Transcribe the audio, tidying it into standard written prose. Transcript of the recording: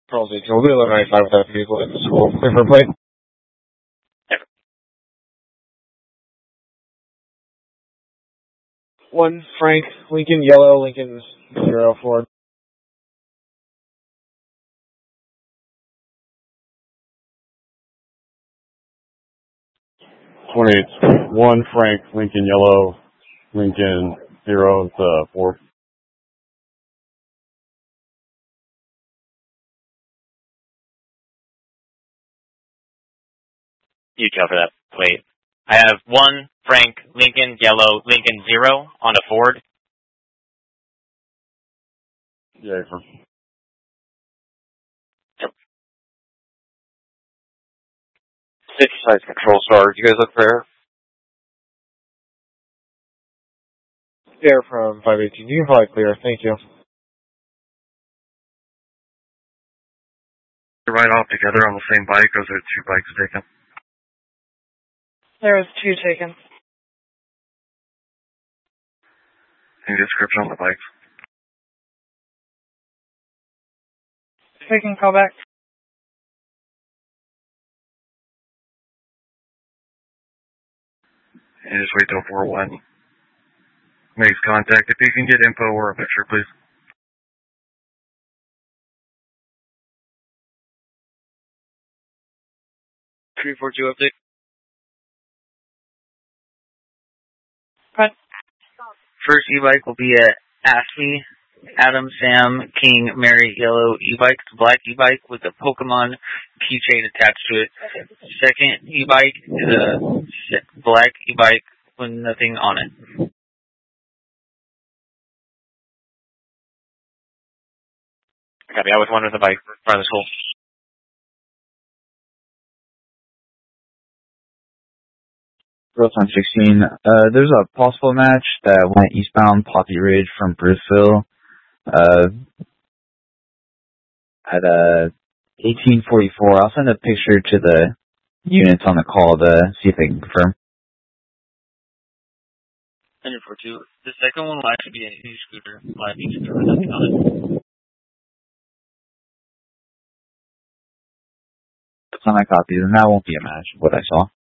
Charles 18. We'll be 1195 with that vehicle at the school. Wait for a plate. One Frank Lincoln yellow Lincoln 0 Ford. 1 Frank Lincoln yellow Lincoln 0 Ford. You cover that plate. I have 1 Frank Lincoln yellow Lincoln 0 on a Ford. Yeah, for 6 size control star. You guys look for air? Air from 518. You can probably clear. Thank you. Right off together on the same bike, or is there 2 bikes taken? There was 2 taken. Any description on the bikes? Taking call back. And just wait till 4-1 makes contact. If you can get info or a picture, please. Three, 4, 2 update. What? First e-bike will be a ASME Adam Sam King Mary yellow e-bike. It's a black e-bike with a Pokemon keychain attached to it. Second e-bike is a black e-bike with nothing on it. Copy. I was wondering the bike in front of the school. Growth on 16. There's a possible match that went eastbound Poppy Ridge from Brisville at 1844. I'll send a picture to the units on the call to see if they can confirm. 142. The second one will actually be an e-scooter. Live e-scooter with nothing on it. That's on my copy, and that won't be a match of what I saw.